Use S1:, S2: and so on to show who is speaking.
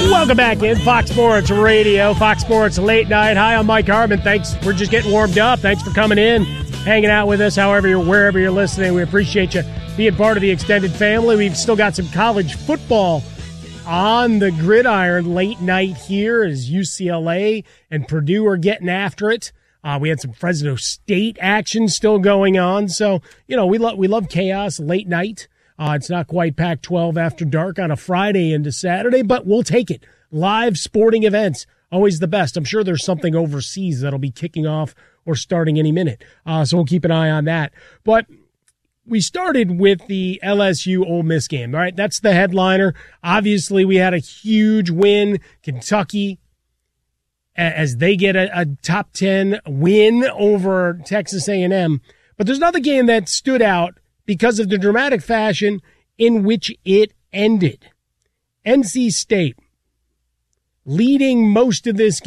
S1: Welcome back in Fox Sports Radio, Fox Sports Late Night. Hi, I'm Mike Harmon. Thanks. We're just getting warmed up. Thanks for coming in, hanging out with us, wherever you're listening. We appreciate you being part of the extended family. We've still got some college football on the gridiron late night here as UCLA and Purdue are getting after it. We had some Fresno State action still going on. So, we love chaos late night. It's not quite Pac-12 after dark on a Friday into Saturday, but we'll take it. Live sporting events, always the best. I'm sure there's something overseas that'll be kicking off or starting any minute. So we'll keep an eye on that. But we started with the LSU Ole Miss game, all right? That's the headliner. Obviously, we had a huge win. Kentucky, as they get a top 10 win over Texas A&M. But there's another game that stood out because of the dramatic fashion in which it ended. NC State leading most of this